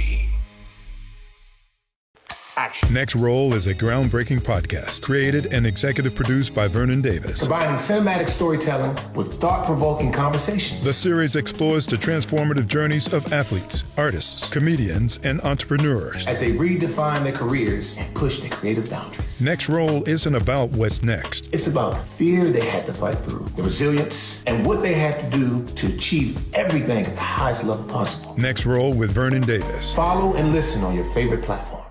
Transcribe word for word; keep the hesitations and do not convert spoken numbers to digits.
three. Action. Next Roll is a groundbreaking podcast created and executive produced by Vernon Davis. Combining cinematic storytelling with thought-provoking conversations. The series explores the transformative journeys of athletes, artists, comedians, and entrepreneurs as they redefine their careers and push their creative boundaries. Next Roll isn't about what's next. It's about the fear they had to fight through, the resilience, and what they had to do to achieve everything at the highest level possible. Next Roll with Vernon Davis. Follow and listen on your favorite platform.